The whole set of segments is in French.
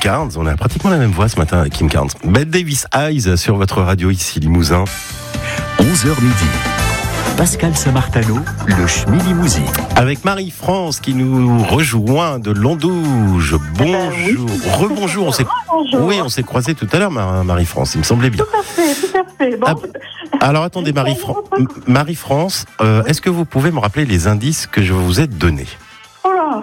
Carnes. On a pratiquement la même voix ce matin avec Kim Carnes. Bette Davis Eyes sur votre radio ici Limousin. 11h midi. Pascal Samartano, le Schmillimousin. Avec Marie-France qui nous rejoint de Londouge. Bonjour. Oui. Rebonjour. On s'est croisés tout à l'heure, Marie-France. Il me semblait bien. Tout à fait. Bon. Alors attendez, Marie-France, est-ce que vous pouvez me rappeler les indices que je vous ai donnés? Oh là.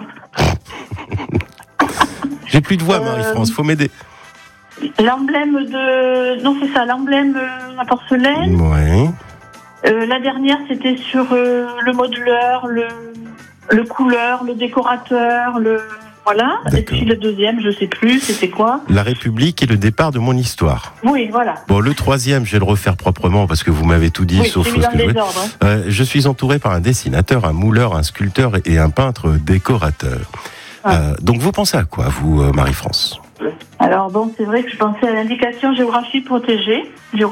J'ai plus de voix, Marie-France. Faut m'aider. L'emblème de... Non, c'est ça, l'emblème à porcelaine. Ouais. La dernière, c'était sur le modeleur, le couleur, le décorateur, Voilà. D'accord. Et puis le deuxième, je sais plus, c'était quoi? La République et le départ de mon histoire. Oui, voilà. Bon, le troisième, je vais le refaire proprement parce que vous m'avez tout dit, Oui, sauf c'est ce mis dans que le je voulais. désordre, hein. Je suis entouré par un dessinateur, un mouleur, un sculpteur et un peintre décorateur. Donc vous pensez à quoi, vous, Marie-France? Alors bon, c'est vrai que je pensais à l'indication géographique protégée.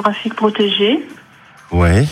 Ouais.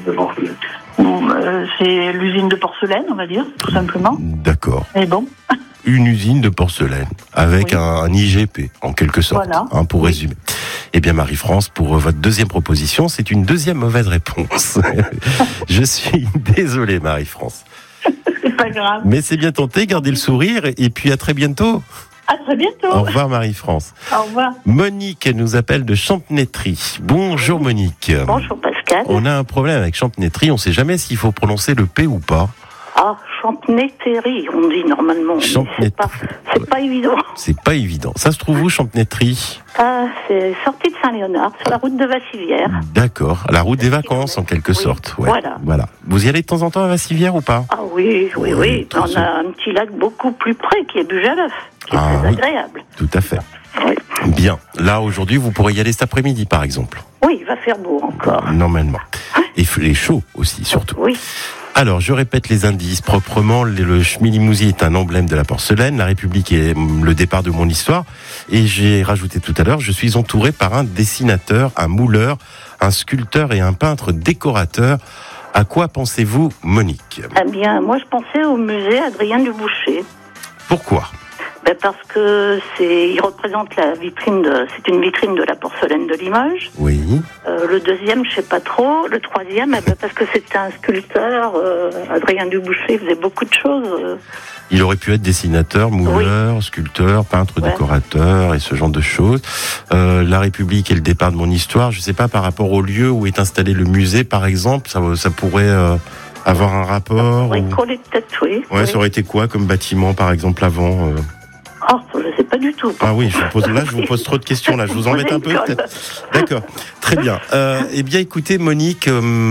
C'est l'usine de porcelaine, on va dire, tout simplement. D'accord. Mais bon. Une usine de porcelaine avec un IGP, en quelque sorte, Voilà. pour résumer. Eh bien, Marie-France, pour votre deuxième proposition, c'est une deuxième mauvaise réponse. Je suis désolé, Marie-France. C'est pas grave. Mais c'est bien tenté, gardez le sourire et puis à très bientôt. À très bientôt. Au revoir, Marie-France. Au revoir. Monique nous appelle de Champnétry. Bonjour, Monique. Bonjour Pascal. On a un problème avec Champnétry, on ne sait jamais s'il faut prononcer le P ou pas. Ah, Champnétry, on dit normalement. Champnétry. C'est pas évident. C'est pas évident. Ça se trouve où, Champnétry? Ah, c'est sorti de Saint-Léonard, sur la route de Vassivière. D'accord, la route des vacances en quelque sorte. Ouais. Voilà. Vous y allez de temps en temps à Vassivière ou pas? Ah oui. On a un petit lac beaucoup plus près qui est Bujalef, qui est très agréable. Tout à fait. Oui. Bien. Là, aujourd'hui, vous pourrez y aller cet après-midi, par exemple. Oui, il va faire beau encore. Normalement. Et chaud aussi, surtout. Oui. Alors, je répète les indices proprement. Le Schmillimousin est un emblème de la porcelaine. La République est le départ de mon histoire. Et j'ai rajouté tout à l'heure, je suis entouré par un dessinateur, un mouleur, un sculpteur et un peintre décorateur. À quoi pensez-vous, Monique? Eh bien, moi, je pensais au musée Adrien Duboucher. Pourquoi? Parce que il représente c'est une vitrine de la porcelaine de Limoges. Oui. Le deuxième, je sais pas trop. Le troisième, parce que c'était un sculpteur, Adrien Duboucher faisait beaucoup de choses. Il aurait pu être dessinateur, mouleur, sculpteur, peintre, décorateur et ce genre de choses. La République et le départ de mon histoire, je sais pas, par rapport au lieu où est installé le musée, par exemple, ça pourrait avoir un rapport. Oui, coller peut-être, oui. Ouais, ça aurait été quoi comme bâtiment, par exemple, avant Oh, je sais pas du tout. Ah oui, je vous pose trop de questions, là. Je vous embête un peu, peut-être. D'accord. Très bien. Eh bien, écoutez, Monique,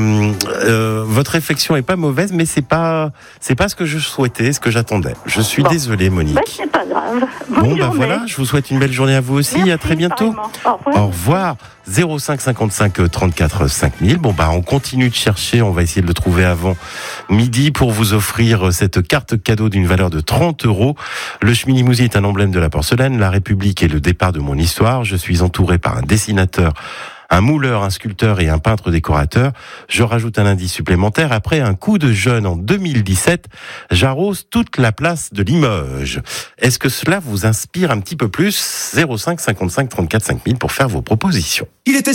votre réflexion est pas mauvaise, mais c'est pas ce que je souhaitais, ce que j'attendais. Je suis désolé, Monique. C'est pas grave. Bon, voilà. Je vous souhaite une belle journée à vous aussi. Merci, à très bientôt. Au revoir. 05 55 34 5000. Bon, on continue de chercher. On va essayer de le trouver avant midi pour vous offrir cette carte cadeau d'une valeur de 30 €. Le Schmillimousin est un emblème de la porcelaine. La République est le départ de mon histoire. Je suis entouré par un dessinateur, un mouleur, un sculpteur et un peintre décorateur. Je rajoute un indice supplémentaire. Après un coup de jeûne en 2017, j'arrose toute la place de Limoges. Est-ce que cela vous inspire un petit peu plus? 05 55 34 5000 pour faire vos propositions. Il était